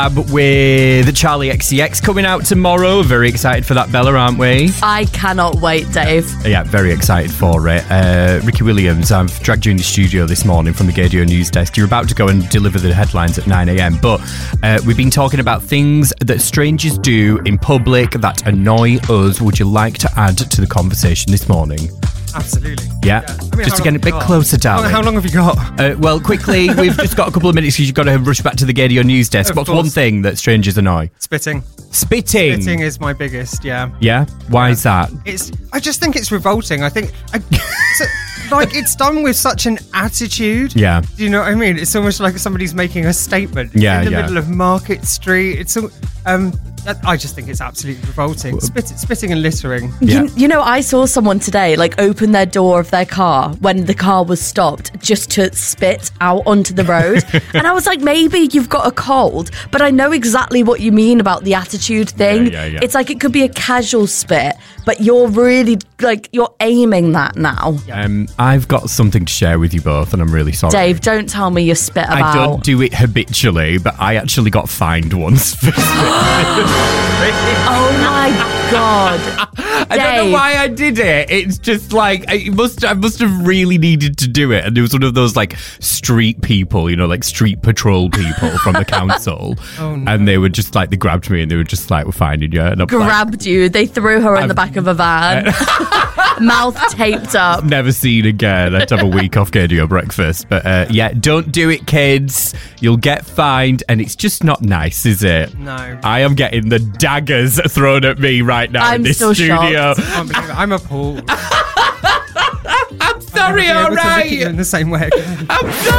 with Charlie XCX coming out tomorrow. Very excited for that, Bella, aren't we? I cannot wait, Dave. Yeah, very excited for it. Ricky Williams, I've dragged you in the studio this morning from the Gadio News Desk. You're about to go and deliver the headlines at 9 a.m, but we've been talking about things that strangers do in public that annoy us. Would you like to add to the conversation this morning? Absolutely. Yeah. I mean, just to get a bit closer, darling. How long have you got? Well, quickly, we've just got a couple of minutes because you've got to rush back to the Gadio News Desk. What's one thing that strangers annoy? Spitting. Spitting? Spitting is my biggest, yeah. Yeah? Why is that? I just think it's revolting. I think... it's done with such an attitude. Yeah. Do you know what I mean? It's almost like somebody's making a statement in the middle of Market Street. I just think it's absolutely revolting. Spitting and littering. Yeah. You know, I saw someone today open their door of their car when the car was stopped just to spit out onto the road. And I was like, maybe you've got a cold, but I know exactly what you mean about the attitude thing. Yeah. It's like it could be a casual spit, but you're really you're aiming that now. I've got something to share with you both, and I'm really sorry. Dave, don't tell me you spit about. I don't do it habitually, but I actually got fined once for Oh my God. I don't know why I did it. It's just I must have really needed to do it. And it was one of those street people, street patrol people from the council. Oh, no. And they were just they grabbed me and they were just we're finding you. And grabbed you. They threw her in the back of a van. Mouth taped up. Never seen again. I'd have a week off Gadio breakfast. But don't do it, kids. You'll get fined. And it's just not nice, is it? No. I am getting the daggers thrown at me right now in this studio. I can't believe it. I'm appalled. I'm sorry, all right. In the same way again. I'm sorry.